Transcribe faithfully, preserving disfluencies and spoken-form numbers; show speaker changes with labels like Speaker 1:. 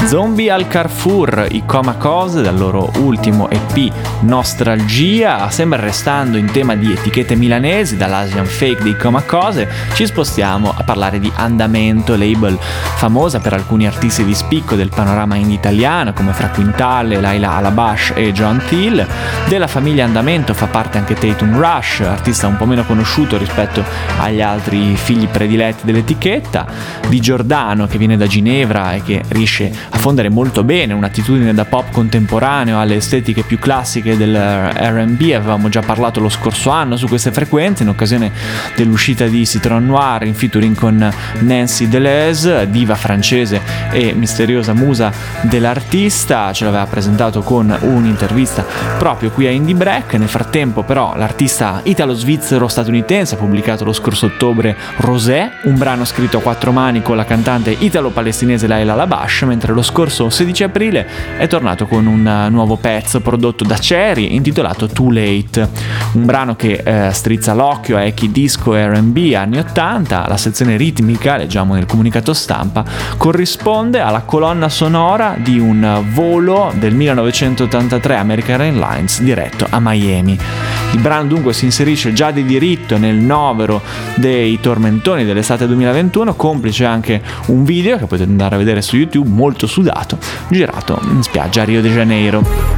Speaker 1: Zombie al Carrefour, i Coma Cose, dal loro ultimo E P Nostalgia. Sempre restando in tema di etichette milanesi, dall'Asian Fake dei Coma Cose ci spostiamo a parlare di Andamento, label famosa per alcuni artisti di spicco del panorama indie italiano come Fra Quintale, Laila Alabash e John Thiel. Della famiglia Andamento fa parte anche Tatum Rush, artista un po' meno conosciuto rispetto agli altri figli prediletti dell'etichetta. Di Giordano, che viene da Ginevra e che riesce a fondere molto bene un'attitudine da pop contemporaneo alle estetiche più classiche del R and B. Avevamo già parlato lo scorso anno su queste frequenze in occasione dell'uscita di Citron Noir in featuring con Nancy Deleuze, diva francese e misteriosa musa dell'artista. Ce l'aveva presentato con un'intervista proprio qui a Indie Break. Nel frattempo però l'artista italo-svizzero-statunitense ha pubblicato lo scorso ottobre Rosé, un brano scritto a quattro mani con la cantante italo-palestinese Laila Alabash, mentre lo scorso sedici aprile è tornato con un nuovo pezzo prodotto da Cherry intitolato Too Late, un brano che eh, strizza l'occhio a echi disco e R and B anni ottanta. La sezione ritmica, leggiamo nel comunicato stampa, corrisponde alla colonna sonora di un volo del millenovecentottantatré American Airlines diretto a Miami. Il brano dunque si inserisce già di diritto nel novero dei tormentoni dell'estate duemilaventuno, complice anche un video che potete andare a vedere su YouTube molto sudato, girato in spiaggia a Rio de Janeiro.